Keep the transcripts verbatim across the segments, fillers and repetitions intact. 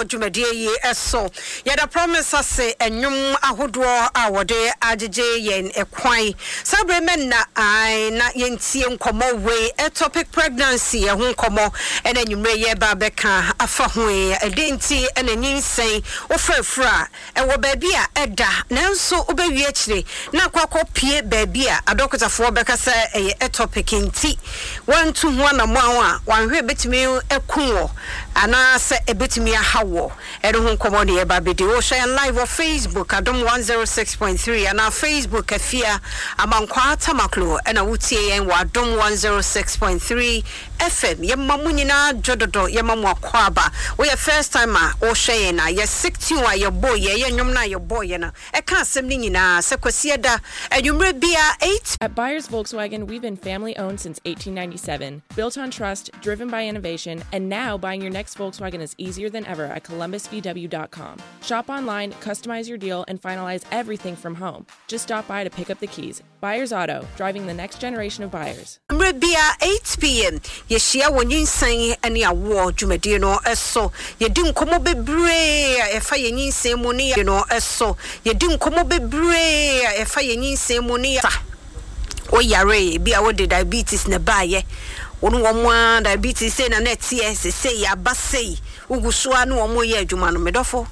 wo dwumadie yi eso ye da promise ase enwum ahodo a wode agege yen ekwan sabre men na ai na yentie nkomo we a topic pregnancy e ho nkomo ena nwumre ye ba beka afa ho e edenti ena nyinsen ofrafra e wo baabi a eda nanso obewie akire na kwakopie baabi a adokotafo beka se e a topic nti wantu ho na mo a wanhwe betimi ekunwo ana se ebetimi ahawo ero ho nkomo de e ba bedi wo share live on Facebook adom one oh six point three and our Facebook afia amankwa tamaklo ena wutie yen wa adom one oh six point three F M yemma munyina jododo yemma mu akwaba we first time a wo share na ye sixteen wa ye boy ye yenwom na ye boy na e ka asem ni nyina se kwasi da enwumre bia eight. At Byers Volkswagen, we've been family owned since eighteen ninety-seven, built on trust, driven by innovation, and now buying your next Volkswagen is easier than ever at columbus v w dot com. Shop online, customize your deal, and finalize everything from home. Just stop by to pick up the keys. Byers Auto, driving the next generation of buyers. Bia eight p m Yeshia wonyin san ane awo dwumadie no eso yedi nkomo bebre efa yenyin san mu ne no eso yedi nkomo bebre efa yenyin san mu ne o yare bia wo de diabetes na baaye wonu wo mo diabetes say na netie se say ya basei ugusoa no wo ye adwuma no medofo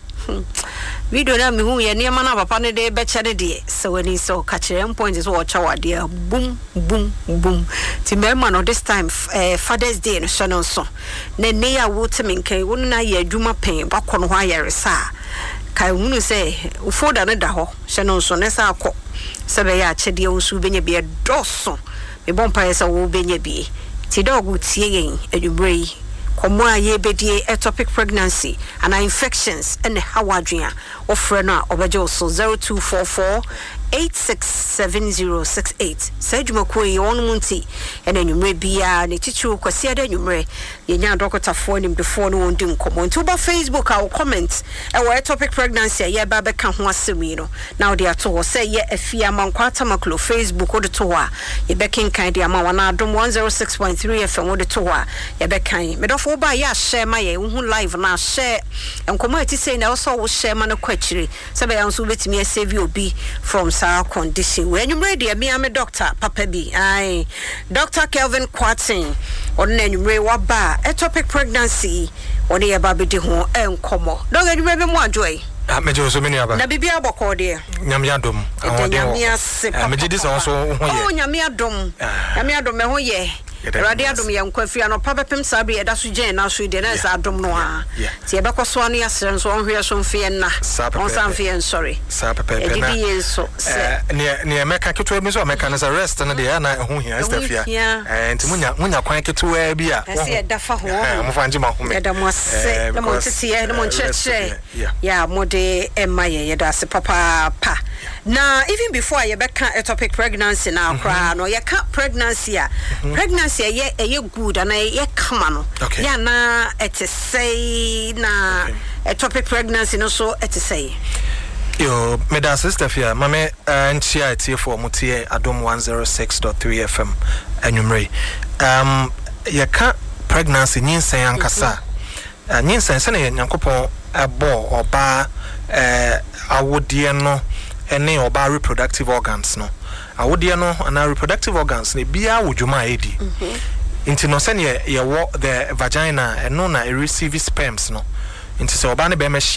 video na me hu ye ne ma na papa ne de be chere de so wani so ka chere point is wo chawade boom boom boom ti me ma no this time uh, Father's Day no so no so na ne ya wo te menkan wonu na ye adwuma pen bakọ no ho ayere sa kai hunu se ufoda ne da ho hye no so ne sa akọ se be ya chede wo su benya be doso me bon pa se wo benya bi ti dog tie yen adwubrei komo aye bedie a topic pregnancy and infections and how adria offer na obejo so zero two four four eight six seven zero six eight Sejuma koi on munti and enumre bia ne tichu kwasi ada enumre yenya doctor for nim before no on dim komo nti ba Facebook our comment e wa topic pregnancy ye ba be ka ho asemi no now they are to say ye afia mankwata maklo Facebook od to wa ye be kinkan dia ma wana adom one oh six point three F M od to wa ye be kan me do fo ba ya share ma ye hu live na share enkomo ati say na also wo share ma no kwachire se be yanso betimi save obi from our condition. When you ready, me am a doctor, Papa B. I Doctor Kelvin Quatin on any waba a topic pregnancy on the baby de home and como. Don't get you remember more joy. I made you so many about Nabibia Bocordia. Yamiadum. I made this also. Oh, Yamiadum. Yamiadum, oh, yeah. Radiadum young coffee and Papa Pim Sabi at Asujan, now she did as Adum Noir. Tiabaco Swania sends one here some fear na. On some fear, sorry. Sapa so near Mecca to Miss American as a rest and the Anna who here, Stefia. And Munya, Munya, quite to where be a Dafa home. I'm finding my home. Adam was say the Montetia, the Monchurch. Yeah, Mode and Maya, that's a papa pa. Now, even before you back a topic pregnancy now, crown or your cat pregnancy, pregnancy, ye a good and a ye common. Okay. Yeah, na et say na a topic pregnancy, no so et say. Yo, Meda sister Fia, Mame and Chia T for Mutie Adom one oh six point three F M Enumre. Um, your cat pregnancy, Ninsen and Kasa. Ninsen, Senate, Yankopo, a ball or bar, I would dear no. Any or by reproductive organs no. I would dear no and our reproductive organs ne bia wujuma edi. Inti no send ye ye the vagina and no na receive sperms no. Inti so ba ne be